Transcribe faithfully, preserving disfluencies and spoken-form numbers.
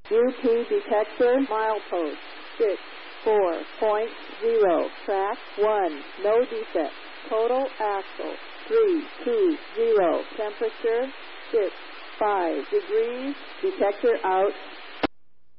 U P detector milepost six four point zero. Track one. No defect. Total axle three two zero. Temperature six five degrees. Detector out.